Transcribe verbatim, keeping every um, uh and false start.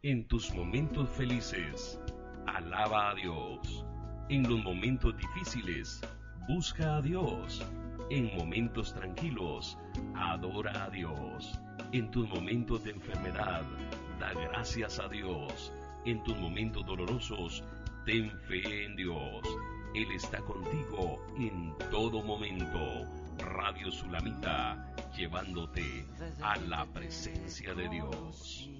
En tus momentos felices, alaba a Dios. En los momentos difíciles, busca a Dios. En momentos tranquilos, adora a Dios. En tus momentos de enfermedad, da gracias a Dios. En tus momentos dolorosos, ten fe en Dios. Él está contigo en todo momento. Radio Sulamita, llevándote a la presencia de Dios.